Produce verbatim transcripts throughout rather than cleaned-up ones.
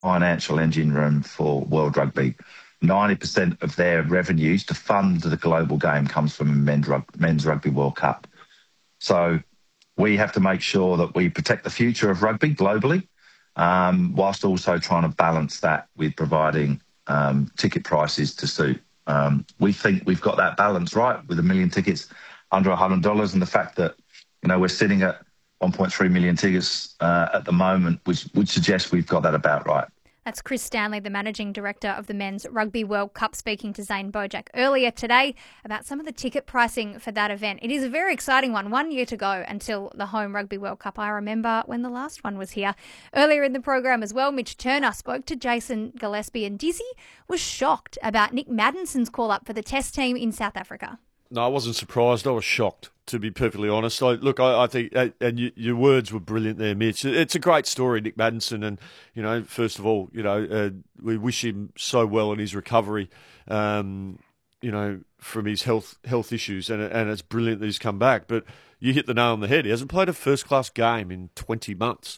financial engine room for World Rugby. ninety percent of their revenues to fund the global game comes from men's, rug, men's Rugby World Cup. So we have to make sure that we protect the future of rugby globally, um, whilst also trying to balance that with providing um, ticket prices to suit. Um, we think we've got that balance right with a million tickets under one hundred dollars, and the fact that, you know, we're sitting at one point three million tickets uh, at the moment, which would suggest we've got that about right. That's Chris Stanley, the Managing Director of the Men's Rugby World Cup, speaking to Zane Bojack earlier today about some of the ticket pricing for that event. It is a very exciting one. One year to go until the home Rugby World Cup. I remember when the last one was here. Earlier in the program as well, Mitch Turner spoke to Jason Gillespie, and Dizzy was shocked about Nick Maddenson's call-up for the Test team in South Africa. No, I wasn't surprised. I was shocked, to be perfectly honest. I, look, I, I think, and you, your words were brilliant there, Mitch. It's a great story, Nick Maddinson, and, you know, first of all, you know, uh, we wish him so well in his recovery, um, you know, from his health health issues, and and it's brilliant that he's come back. But you hit the nail on the head. He hasn't played a first-class game in twenty months.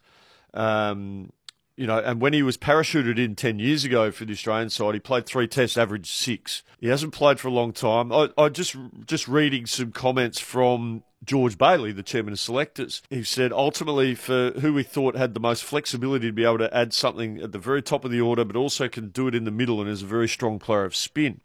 Um You know, and when he was parachuted in ten years ago for the Australian side, he played three tests, averaged six. He hasn't played for a long time. I, I just just reading some comments from George Bailey, the chairman of selectors. He said ultimately for who we thought had the most flexibility to be able to add something at the very top of the order, but also can do it in the middle and is a very strong player of spin.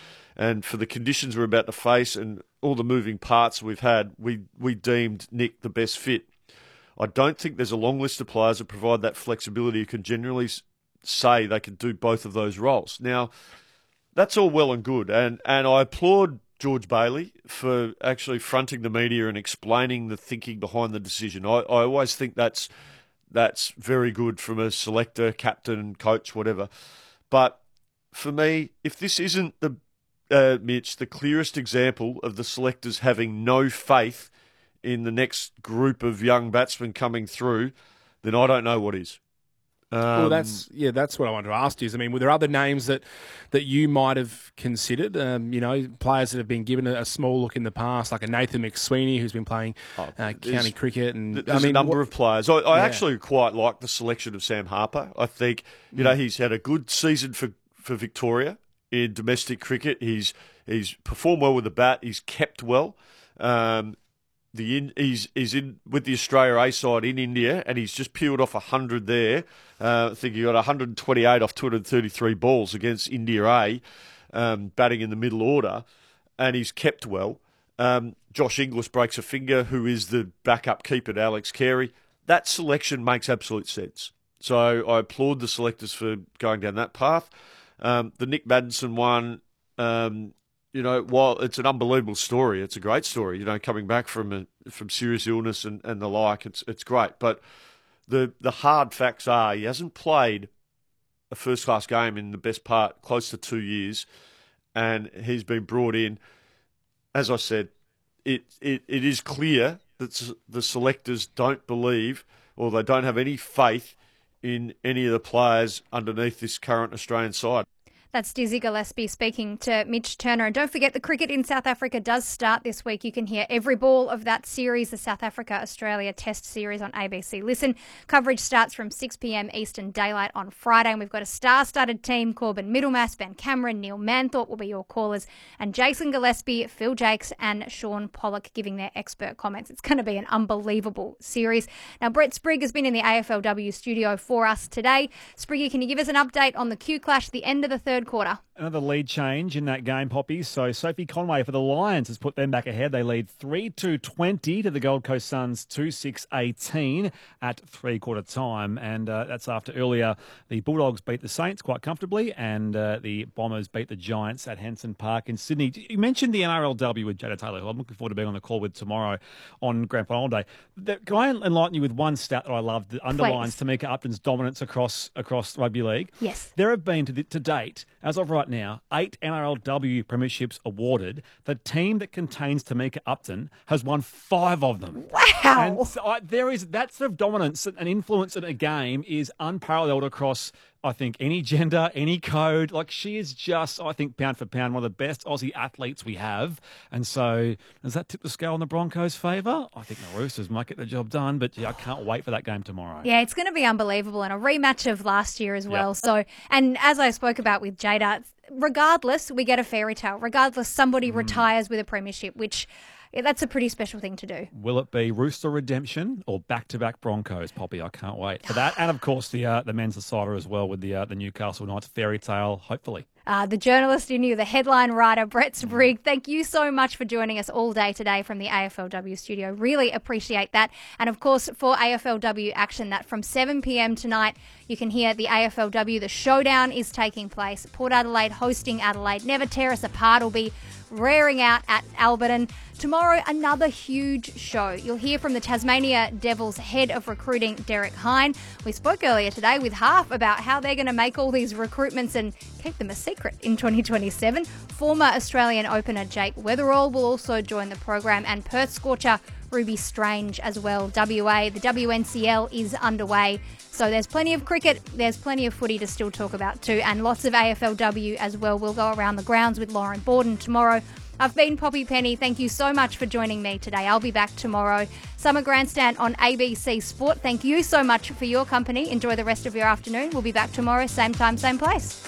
And for the conditions we're about to face and all the moving parts we've had, we, we deemed Nick the best fit. I don't think there's a long list of players that provide that flexibility who can generally say they can do both of those roles. Now, that's all well and good, and, and I applaud George Bailey for actually fronting the media and explaining the thinking behind the decision. I, I always think that's that's very good from a selector, captain, coach, whatever. But for me, if this isn't, the uh, Mitch, the clearest example of the selectors having no faith in the next group of young batsmen coming through, then I don't know what is. Um, well, that's yeah, that's what I wanted to ask you. I mean, were there other names that, that you might have considered? Um, you know, players that have been given a, a small look in the past, like a Nathan McSweeney, who's been playing uh, county cricket, and there's I mean, a number what, of players. I, I yeah. actually quite like the selection of Sam Harper. I think you know he's had a good season for, for Victoria in domestic cricket. He's he's performed well with the bat. He's kept well. Um, The in, he's he's in with the Australia A side in India, and he's just peeled off a hundred there. Uh, I think he got one hundred twenty-eight off two hundred thirty-three balls against India A, um, batting in the middle order, and he's kept well. Um, Josh Inglis breaks a finger, who is the backup keeper to Alex Carey. That selection makes absolute sense. So I applaud the selectors for going down that path. Um, the Nick Maddinson one. Um, You know, while it's an unbelievable story, it's a great story. You know, coming back from a, from serious illness and, and the like, it's it's great. But the the hard facts are he hasn't played a first class game in the best part close to two years, and he's been brought in. As I said, it it, it is clear that the selectors don't believe, or they don't have any faith in any of the players underneath this current Australian side. That's Dizzy Gillespie speaking to Mitch Turner. And don't forget, the cricket in South Africa does start this week. You can hear every ball of that series, the South Africa-Australia Test Series on A B C Listen. Coverage starts from six p.m. Eastern Daylight on Friday. And we've got a star-studded team. Corbin Middlemass, Ben Cameron, Neil Manthorpe will be your callers. And Jason Gillespie, Phil Jakes and Sean Pollock giving their expert comments. It's going to be an unbelievable series. Now, Brett Sprigg has been in the A F L W studio for us today. Spriggy, can you give us an update on the Q Clash, the end of the third quarter? Another lead change in that game, Poppy. So Sophie Conway for the Lions has put them back ahead. They lead three two twenty to the Gold Coast Suns two six eighteen at three-quarter time. And uh, that's after earlier the Bulldogs beat the Saints quite comfortably, and uh, the Bombers beat the Giants at Henson Park in Sydney. You mentioned the N R L W with Jada Taylor, who I'm looking forward to being on the call with tomorrow on Grand Final Day. The, can I enlighten you with one stat that I love that underlines Please. Tamika Upton's dominance across across rugby league? Yes. There have been, to, the, to date, as of right now, eight N R L W premierships awarded. The team that contains Tamika Upton has won five of them. Wow. And so I, there is that sort of dominance and influence in a game is unparalleled across I think any gender, any code, like she is just, I think, pound for pound, one of the best Aussie athletes we have. And so does that tip the scale in the Broncos' favour? I think the Roosters might get the job done, but yeah, I can't wait for that game tomorrow. Yeah, it's going to be unbelievable and a rematch of last year as well. Yep. So, and as I spoke about with Jada, regardless, we get a fairy tale. Regardless, somebody mm. retires with a premiership, which... yeah, that's a pretty special thing to do. Will it be Rooster Redemption or back-to-back Broncos, Poppy? I can't wait for that. And, of course, the uh, the men's decider as well with the uh, the Newcastle Knights fairy tale, hopefully. Uh, the journalist in you, the headline writer, Brett Sprigg, thank you so much for joining us all day today from the A F L W studio. Really appreciate that. And, of course, for A F L W action, that from seven p.m. tonight, you can hear the A F L W. The showdown is taking place. Port Adelaide hosting Adelaide. Never Tear Us Apart will be rearing out at Alberton. Tomorrow, another huge show. You'll hear from the Tasmania Devils head of recruiting, Derek Hine. We spoke earlier today with Half about how they're going to make all these recruitments and keep them a secret in twenty twenty-seven. Former Australian opener Jake Weatherall will also join the program, and Perth scorcher Ruby Strange as well. W A, the W N C L is underway. So there's plenty of cricket, there's plenty of footy to still talk about too, and lots of A F L W as well. We'll go around the grounds with Lauren Borden tomorrow. I've been Poppy Penny. Thank you so much for joining me today. I'll be back tomorrow. Summer Grandstand on A B C Sport. Thank you so much for your company. Enjoy the rest of your afternoon. We'll be back tomorrow, same time, same place.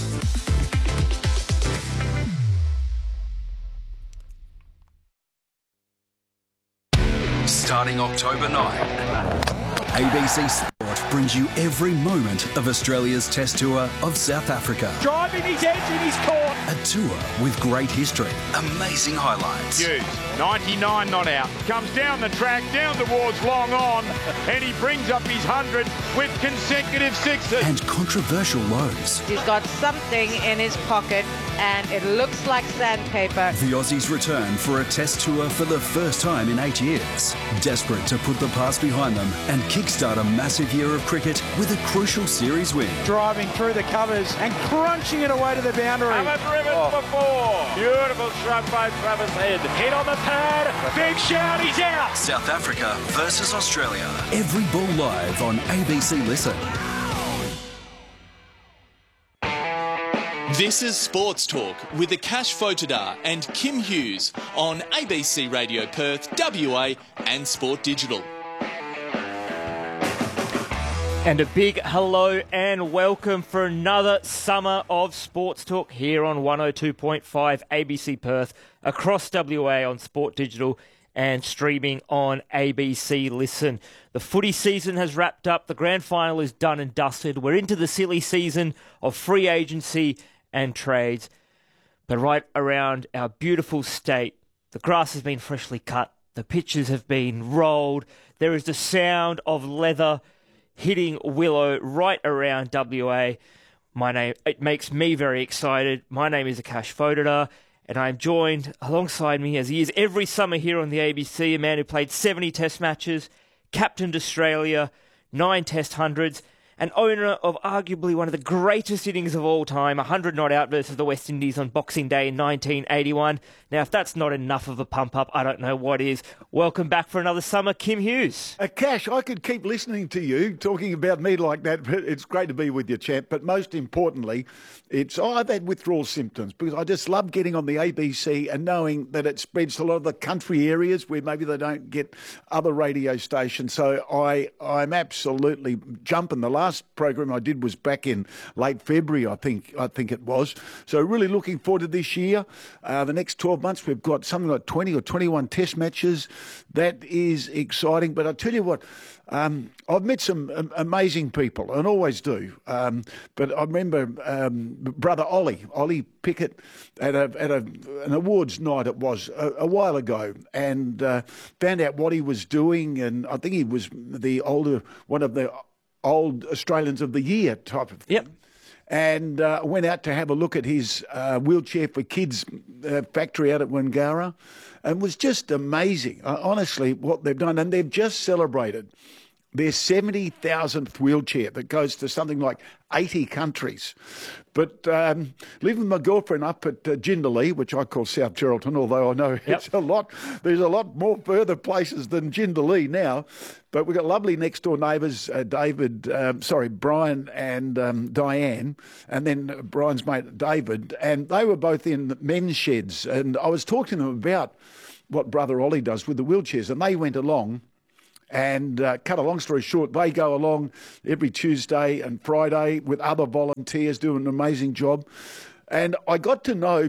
Starting October ninth, A B C Sport brings you every moment of Australia's Test Tour of South Africa. Driving his edge in his court. A tour with great history, amazing highlights. Hughes, ninety-nine not out. Comes down the track, down towards long on, and he brings up his hundred with consecutive sixes. And controversial lows. He's got something in his pocket, and it looks like sandpaper. The Aussies return for a Test Tour for the first time in eight years. Desperate to put the past behind them and kickstart a massive year of cricket with a crucial series win. Driving through the covers and crunching it away to the boundary. Haven't driven oh. before. Beautiful shot by Travis Head. Hit on the pad. Big shout, he's out. South Africa versus Australia. Every ball live on A B C Listen. This is Sports Talk with Akash Fotodar and Kim Hughes on A B C Radio Perth, W A and Sport Digital. And a big hello and welcome for another summer of Sports Talk here on one oh two point five A B C Perth, across W A on Sport Digital and streaming on A B C Listen. The footy season has wrapped up. The grand final is done and dusted. We're into the silly season of free agency and trades. But right around our beautiful state, the grass has been freshly cut. The pitches have been rolled. There is the sound of leather hitting willow right around W A. My name, it makes me very excited. My name is Akash Fotodar, and I'm joined alongside me, as he is every summer here on the A B C, a man who played seventy test matches, captained Australia, nine test hundreds, and owner of arguably one of the greatest innings of all time, one hundred not out versus the West Indies on Boxing Day in nineteen eighty-one. Now, if that's not enough of a pump-up, I don't know what is. Welcome back for another summer, Kim Hughes. Uh, Cash, I could keep listening to you talking about me like that, but it's great to be with you, champ. But most importantly, it's oh, I've had withdrawal symptoms because I just love getting on the A B C and knowing that it spreads to a lot of the country areas where maybe they don't get other radio stations. So I, I'm absolutely jumping. The last program I did was back in late February, I think I think it was. So really looking forward to this year. Uh, the next twelve months, we've got something like twenty or twenty-one test matches. That is exciting. But I tell you what, um, I've met some um, amazing people, and always do. Um, but I remember um, brother Ollie, Ollie Pickett, at a at a an awards night it was a, a while ago, and uh, found out what he was doing, and I think he was the older one of the old Australians of the Year type of thing. Yep. And uh, went out to have a look at his uh, wheelchair for kids uh, factory out at Wangara, and was just amazing, uh, honestly, what they've done. And they've just celebrated their seventy thousandth wheelchair that goes to something like eighty countries. But um, leaving my girlfriend up at uh, Jindalee, which I call South Geraldton, although I know yep. it's a lot, there's a lot more further places than Jindalee now. But we've got lovely next door neighbours, uh, David, um, sorry, Brian and um, Diane, and then Brian's mate David, and they were both in men's sheds. And I was talking to them about what Brother Ollie does with the wheelchairs, and they went along. And uh, cut a long story short, they go along every Tuesday and Friday with other volunteers doing an amazing job. And I got to know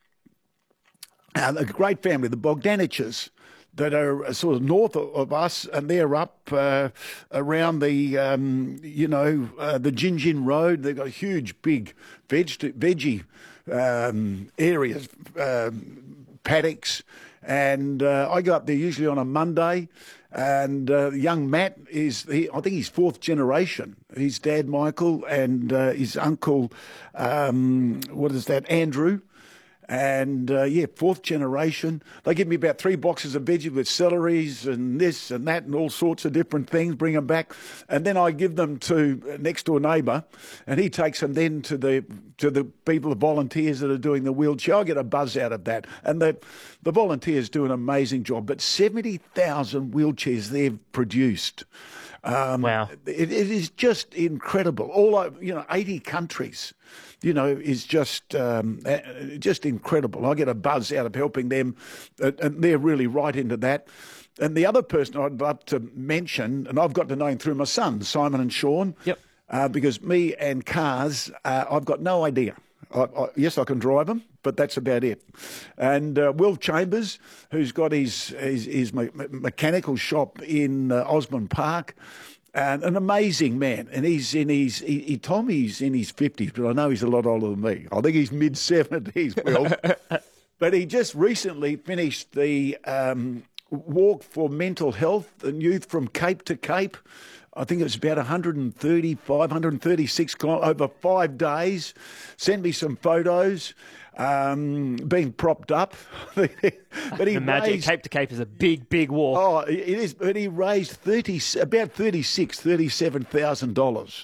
uh, a great family, the Bogdaniches, that are sort of north of us, and they're up uh, around the, um, you know, uh, the Gin Road. They've got huge, big veg- veggie um, areas, uh, paddocks. And uh, I go up there usually on a Monday. And uh, young Matt is, he, I think he's fourth generation. His dad, Michael, and uh, his uncle, um, what is that, Andrew. And, uh, yeah, fourth generation. They give me about three boxes of veggies with celeries and this and that and all sorts of different things, bring them back. And then I give them to a next-door neighbour, and he takes them then to the to the people, the volunteers that are doing the wheelchair. I get a buzz out of that. And the, the volunteers do an amazing job. But seventy thousand wheelchairs they've produced. Um, wow. It, it is just incredible. All over, you know, eighty countries. You know, is just um, just incredible. I get a buzz out of helping them, and they're really right into that. And the other person I'd love to mention, and I've got to know him through my sons, Simon and Sean. Yep. Uh, because me and cars, uh, I've got no idea. I, I, yes, I can drive them, but that's about it. And uh, Will Chambers, who's got his his, his me- mechanical shop in uh, Osborne Park. And an amazing man, and he's in his. He, he told me he's in his fifties, but I know he's a lot older than me. I think he's mid seventies, Will. But he just recently finished the um, walk for mental health and youth from Cape to Cape. I think it was about one thirty-five, one thirty-six over five days. Sent me some photos. Um, being propped up. But he Imagine raised, Cape to Cape is a big, big walk. Oh, it is. But he raised thirty, about thirty-six, thirty-seven thousand dollars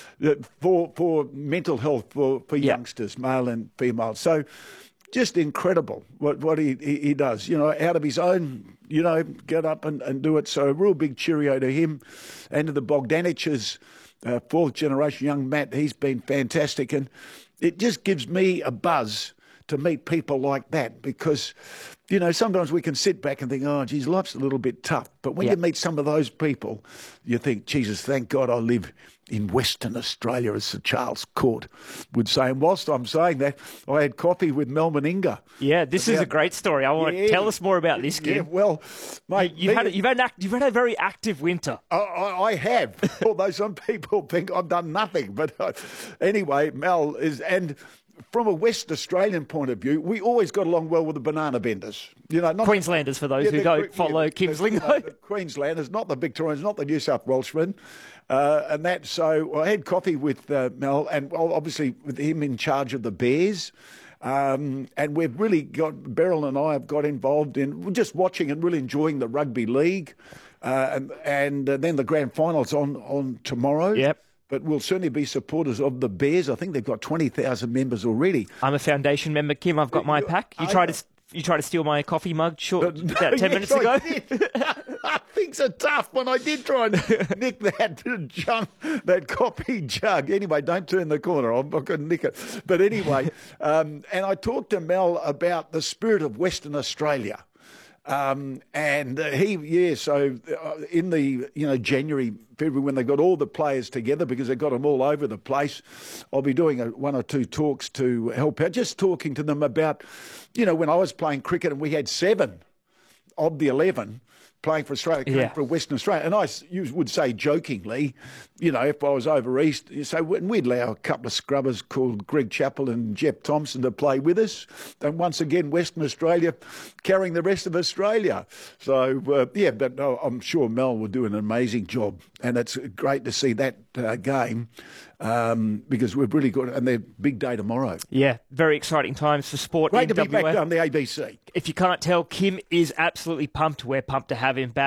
for for mental health for for Yeah. youngsters, male and female. So, just incredible what what he, he he does. You know, out of his own, you know, get up and, and do it. So, a real big cheerio to him and to the Bogdaniches, uh, fourth generation young Matt. He's been fantastic, and it just gives me a buzz to meet people like that, because, you know, sometimes we can sit back and think, oh, geez, life's a little bit tough. But when Yeah. you meet some of those people, you think, Jesus, thank God I live in Western Australia, as Sir Charles Court would say. And whilst I'm saying that, I had coffee with Mel Meninga. Yeah, this is a great story. I want Yeah. to tell us more about this, Kim. Yeah, well, mate, You've me- had, a, you've, had an act, you've had a very active winter. I, I, I have, although some people think I've done nothing. But uh, anyway, Mel is, and from a West Australian point of view, we always got along well with the banana benders. You know, not Queenslanders, for those Yeah, who the- don't yeah, follow the- Kim's the- lingo. you know, the Queenslanders, not the Victorians, not the New South Welshmen. Uh, and that, so I had coffee with uh, Mel, and well, obviously with him in charge of the Bears. Um, and we've really got, Beryl and I have got involved in just watching and really enjoying the rugby league. Uh, and and uh, then the grand final's on, on tomorrow. Yep. But we'll certainly be supporters of the Bears. I think they've got twenty thousand members already. I'm a foundation member, Kim. I've got my You- pack. You I- tried to you tried to steal my coffee mug short about ten Yes, minutes I ago. did. Things are tough when I did try and nick that junk, that coffee jug. Anyway, don't turn the corner. I'm not going to nick it. But anyway, um, and I talked to Mel about the spirit of Western Australia. Um, and uh, he, yeah, so uh, in the, you know, January, February, when they got all the players together, because they got them all over the place, I'll be doing a, one or two talks to help out, just talking to them about, you know, when I was playing cricket and we had seven of the eleven playing for Australia, came Yeah. for Western Australia. And I s- you would say jokingly, you know, if I was over east, you say, and we'd allow a couple of scrubbers called Greg Chappell and Jeff Thompson to play with us. And once again, Western Australia carrying the rest of Australia. So, uh, yeah, but no, I'm sure Mel will do an amazing job. And it's great to see that uh, game um, because we've really got, and they're big day tomorrow. Yeah, very exciting times for sport Great in to be W A. back on the A B C. If you can't tell, Kim is absolutely pumped. We're pumped to have him back.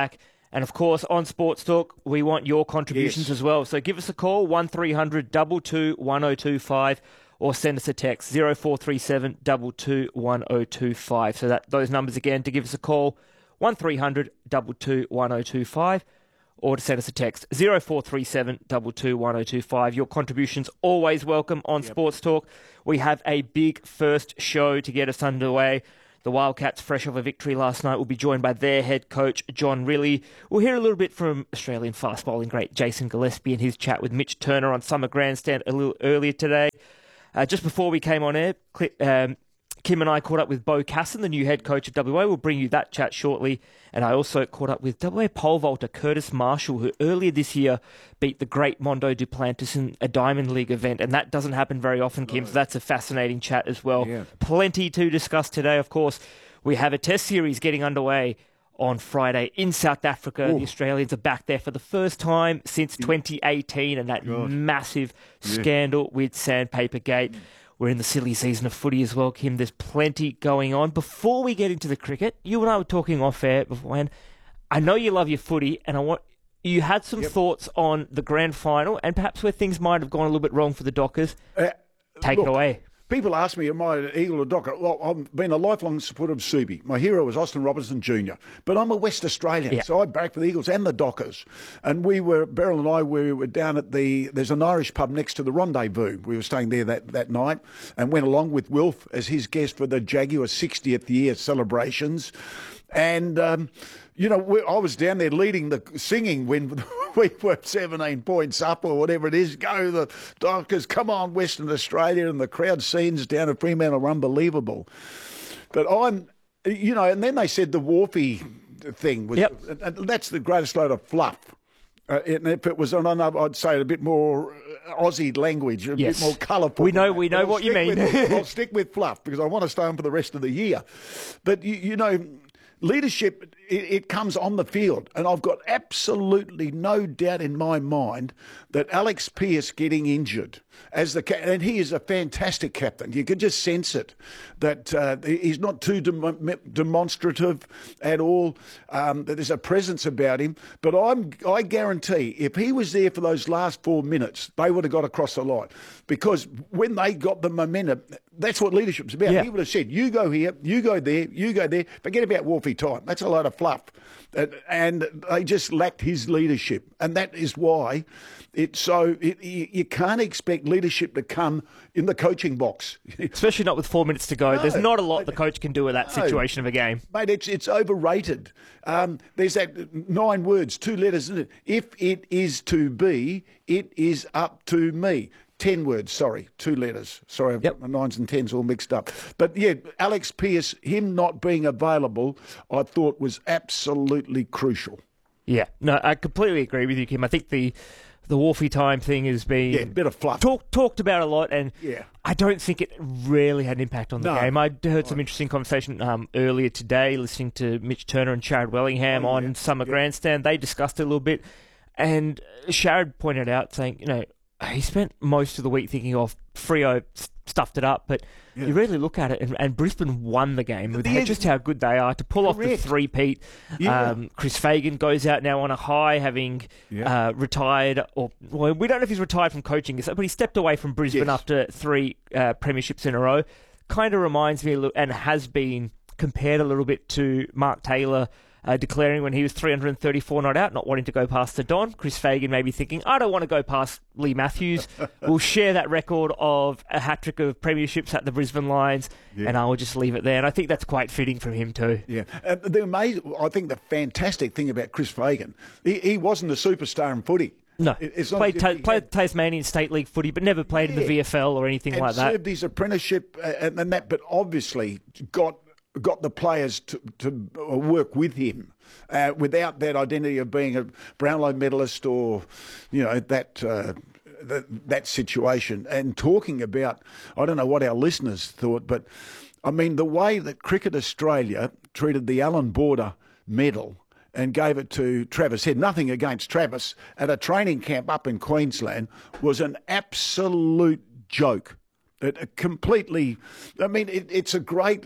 And, of course, on Sports Talk, we want your contributions Yes. as well. So give us a call, one three hundred two two one oh two five, or send us a text, zero four three seven two two one oh two five. So that those numbers again to give us a call, one three hundred two two one oh two five, or to send us a text, zero four three seven two two one oh two five. Your contributions always welcome on yep. Sports Talk. We have a big first show to get us underway. The Wildcats, fresh off a victory last night, will be joined by their head coach, John Rillie. We'll hear a little bit from Australian fast bowling great Jason Gillespie and his chat with Mitch Turner on Summer Grandstand a little earlier today. Uh, just before we came on air, um, Kim and I caught up with Bo Casson, the new head coach of W A. We'll bring you that chat shortly. And I also caught up with W A pole vaulter Curtis Marshall, who earlier this year beat the great Mondo Duplantis in a Diamond League event. And that doesn't happen very often, Kim, so that's a fascinating chat as well. Yeah. Plenty to discuss today, of course. We have a test series getting underway on Friday in South Africa. Ooh. The Australians are back there for the first time since twenty eighteen and that God. massive yeah. scandal with Sandpaper Gate. We're in the silly season of footy as well, Kim. There's plenty going on. Before we get into the cricket, you and I were talking off air beforehand. I know you love your footy, and I want you had some yep. thoughts on the grand final and perhaps where things might have gone a little bit wrong for the Dockers. Uh, Take look, it away. People ask me, am I an Eagle or Docker? Well, I've been a lifelong supporter of Subi. My hero was Austin Robertson Junior But I'm a West Australian, yeah. so I back for the Eagles and the Dockers. And we were, Beryl and I, we were down at the, there's an Irish pub next to the Rendezvous. We were staying there that, that night and went along with Wilf as his guest for the Jaguar sixtieth year celebrations. And, um, you know, we, I was down there leading the singing when we were seventeen points up or whatever it is. Go the Dockers, come on, Western Australia. And the crowd scenes down at Fremantle are unbelievable. But I'm, you know, and then they said the Wharfie thing was, yep. and that's the greatest load of fluff. Uh, and if it was on another, I'd say a bit more Aussie language, a yes. bit more colourful. We know, we know what you mean. With, I'll stick with fluff because I want to stay on for the rest of the year. But, you, you know, leadership, it, it comes on the field. And I've got absolutely no doubt in my mind that Alex Pearce getting injured, as the and he is a fantastic captain. You could just sense it, that uh, he's not too dem- demonstrative at all, um, that there's a presence about him. But I'm, I guarantee if he was there for those last four minutes, they would have got across the line. Because when they got the momentum, that's what leadership's about. Yeah. He would have said, you go here, you go there, you go there. Forget about Wolfie time. That's a load of fluff. And they just lacked his leadership. And that is why it's so, it, you can't expect leadership to come in the coaching box. Especially not with four minutes to go. No, There's not a lot the coach can do in that no, situation of a game. Mate, it's it's overrated. Um, there's that nine words, two letters, isn't it? If it is to be, it is up to me. Ten words, sorry, two letters. Sorry, I've yep. got my nines and tens all mixed up. But yeah, Alex Pearce, him not being available, I thought was absolutely crucial. Yeah, no, I completely agree with you, Kim. I think the the Wolfie time thing has been yeah, a bit of fluff. Talk, talked about a lot, and yeah. I don't think it really had an impact on the no. game. I heard some interesting conversation um, earlier today, listening to Mitch Turner and Sharad Wellingham oh, on yeah. Summer yeah. Grandstand. They discussed it a little bit, and Sharad pointed out, saying, you know, he spent most of the week thinking, oh, Freo stuffed it up, but yeah. you really look at it, and, and Brisbane won the game with the, just how good they are to pull correct. off the three-peat. Yeah. Um, Chris Fagan goes out now on a high, having yeah. uh, retired, or well, we don't know if he's retired from coaching, but he stepped away from Brisbane yes. after three uh, premierships in a row. Kind of reminds me, and has been compared a little bit to Mark Taylor, Uh, declaring when he was three hundred thirty-four not out, not wanting to go past the Don. Chris Fagan may be thinking, I don't want to go past Lee Matthews. We'll share that record of a hat-trick of premierships at the Brisbane Lions, yeah. and I will just leave it there. And I think that's quite fitting from him too. Yeah. Uh, the amazing, I think the fantastic thing about Chris Fagan, he, he wasn't a superstar in footy. No, it's not played, ta- played had, Tasmanian state league footy, but never played yeah. in the V F L or anything and like that. Served his apprenticeship uh, and, and that, but obviously got got the players to, to work with him uh, without that identity of being a Brownlow medalist or, you know, that, uh, that that situation. And talking about, I don't know what our listeners thought, but I mean, the way that Cricket Australia treated the Alan Border medal and gave it to Travis Head, nothing against Travis, at a training camp up in Queensland, was an absolute joke. It, it completely, I mean, it, it's a great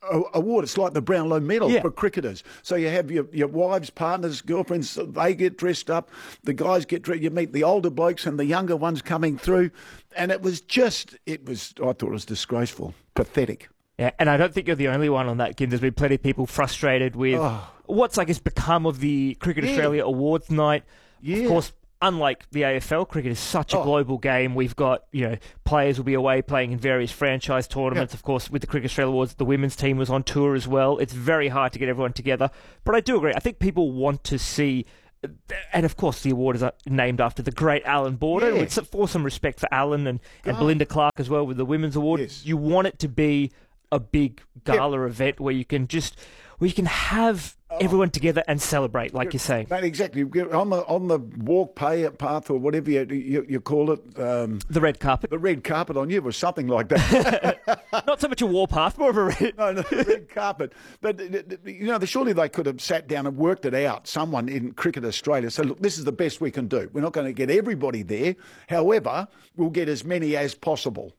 award. It's like the Brownlow Medal Yeah. for cricketers. So you have your, your wives, partners, girlfriends, they get dressed up, the guys get dressed, you meet the older blokes and the younger ones coming through. And it was just, it was, I thought it was disgraceful, pathetic. Yeah, and I don't think you're the only one on that, Kim. There's been plenty of people frustrated with Oh. what's, I guess, become of the Cricket Yeah. Australia Awards night. Yeah. Of course, unlike the A F L, cricket is such a Oh. global game. We've got, you know, players will be away playing in various franchise tournaments. Yeah. Of course, with the Cricket Australia Awards, the women's team was on tour as well. It's very hard to get everyone together. But I do agree. I think people want to see... And of course, the award is named after the great Alan Border. Yeah. It's for some respect for Alan and, and Oh. Belinda Clark as well with the Women's Award. Yes. You want it to be a big gala event where you can just where you can have everyone together and celebrate, like you're saying. Mate, exactly. On the on the walk pay path or whatever you you, you call it, um, The red carpet. the red carpet on you was something like that. Not so much a warpath, more of a red. No, no, red carpet. But, you know, surely they could have sat down and worked it out. Someone in Cricket Australia said, look, this is the best we can do. We're not going to get everybody there. However, we'll get as many as possible.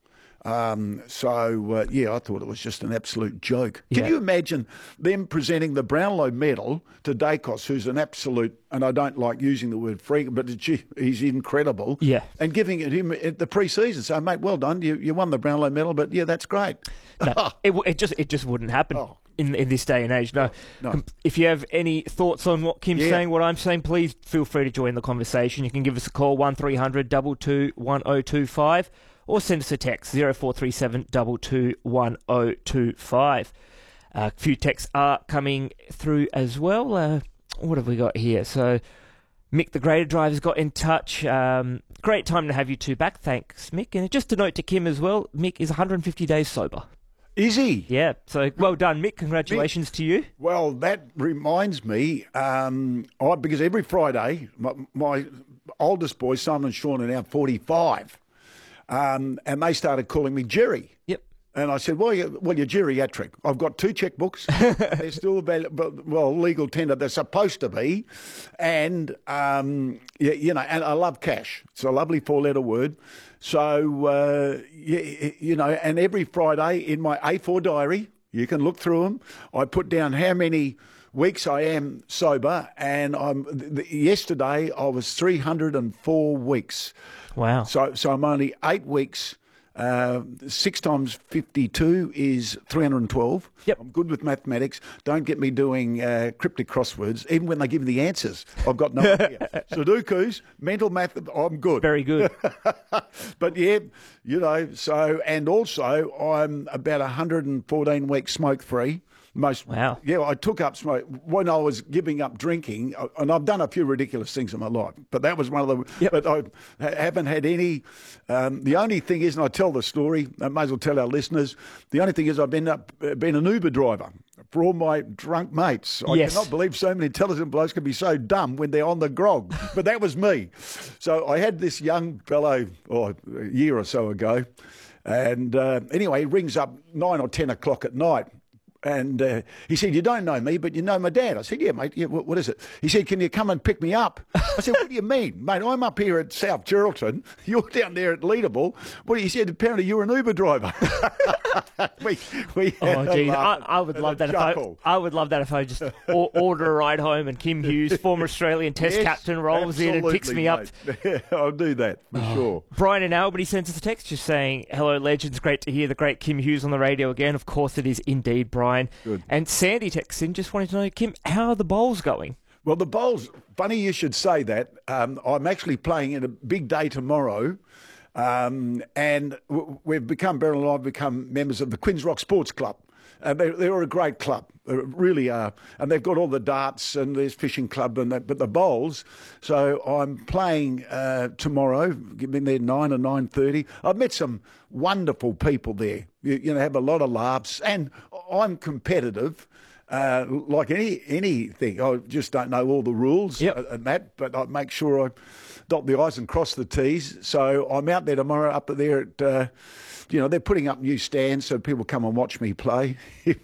Um, so, uh, yeah, I thought it was just an absolute joke. Can Yeah. you imagine them presenting the Brownlow Medal to Dacos, who's an absolute, and I don't like using the word freak, but gee, he's incredible, Yeah. and giving it him at the pre-season. So, mate, well done. You, you won the Brownlow Medal, but, yeah, that's great. No, it, w- it just it just wouldn't happen Oh. in in this day and age. No. No. Com- If you have any thoughts on what Kim's Yeah. saying, what I'm saying, please feel free to join the conversation. You can give us a call one three hundred two two one oh two five or send us a text zero four three seven two two one oh two five. A few texts are coming through as well. Uh, what have we got here? So Mick the Grader Driver's got in touch. Um, great time to have you two back. Thanks, Mick. And just a note to Kim as well, Mick is one hundred fifty days sober. Is he? Yeah, so well done, Mick. Congratulations to you. Well, that reminds me, um, I, because every Friday, my, my oldest boy, Simon and Sean, are now forty-five, um, and they started calling me Jerry. Yep. And I said, well, you, well, you're geriatric. I've got two checkbooks. They're still, val- well, legal tender. They're supposed to be. And, um, you, you know, and I love cash. It's a lovely four-letter word. So, uh, you, you know, and every Friday in my A four diary, you can look through them, I put down how many weeks I am sober. And I'm th- th- yesterday I was three hundred four weeks. Wow. So, so I'm only eight weeks. Uh, six times fifty-two is three hundred twelve. Yep. I'm good with mathematics. Don't get me doing uh, cryptic crosswords. Even when they give me the answers, I've got no idea. Sudokus, mental math, I'm good. Very good. But yeah, you know, so, and also I'm about one hundred fourteen weeks smoke free. Most Wow. Yeah, I took up smoke when I was giving up drinking, and I've done a few ridiculous things in my life, but that was one of them. Yep. But I ha- haven't had any. Um, the only thing is, and I tell the story, I may as well tell our listeners. The only thing is, I've been up, been an Uber driver for all my drunk mates. I Yes. cannot believe so many intelligent blokes can be so dumb when they're on the grog. But that was me. So I had this young fellow, oh, a year or so ago, and uh, anyway, he rings up nine or ten o'clock at night. And uh, he said, you don't know me, but you know my dad. I said, yeah, mate, yeah, what, what is it? He said, can you come and pick me up? I said, what do you mean? Mate, I'm up here at South Geraldton. You're down there at Leaderville. Well, he said, apparently you're an Uber driver. we, we had Oh, a geez, I, laugh I would and love a that if I, chuckle. I would love that if I just or, order a ride home and Kim Hughes, former Australian Test Yes, captain, rolls in and picks me up. absolutely, mate. I'll do that for sure. Brian in Albany sends us a text just saying, hello, legends. Great to hear the great Kim Hughes on the radio again. Of course it is indeed, Brian. Good. And Sandy texts in, just wanted to know, Kim, how are the bowls going? Well, the bowls, funny you should say that. Um, I'm actually playing in a big day tomorrow. Um, and w- we've become, Beryl and I have become members of the Quinns Rock Sports Club. And they, they're a great club, they really are. And they've got all the darts and there's fishing club and that, but the bowls. So I'm playing uh, tomorrow, been there nine or nine thirty. I've met some wonderful people there. You, you know, have a lot of laughs. And I'm competitive. Uh, like any anything, I just don't know all the rules Yep. and that, but I make sure I dot the I's and cross the T's. So I'm out there tomorrow up there at, uh, you know, they're putting up new stands so people come and watch me play.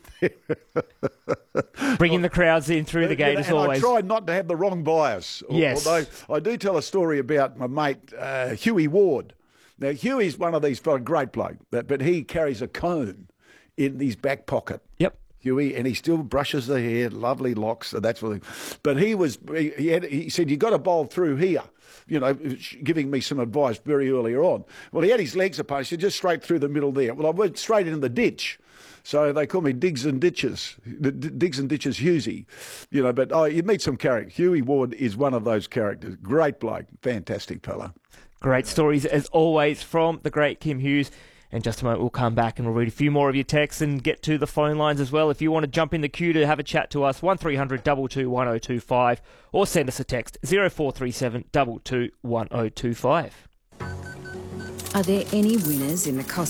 Bringing the crowds in through the gate and as and always. I tried not to have the wrong bias. Yes. Although I do tell a story about my mate, uh, Huey Ward. Now, Huey's one of these, a great bloke, but, but he carries a cone in his back pocket. Yep. Huey, and he still brushes the hair, lovely locks, and that's what. But he was, he, he, had, he said, you got to bowl through here, you know, giving me some advice very earlier on. Well, he had his legs apart. He said, just straight through the middle there. Well, I went straight into the ditch. So they call me Diggs and Ditches, Diggs and Ditches Hughesy, you know. But oh, you meet some characters. Huey Ward is one of those characters. Great bloke, fantastic fella. Great stories as always from the great Kim Hughes. In just a moment, we'll come back and we'll read a few more of your texts and get to the phone lines as well. If you want to jump in the queue to have a chat to us, one three hundred two two one oh two five, or send us a text zero four three seven two two one oh two five. Are there any winners in the cost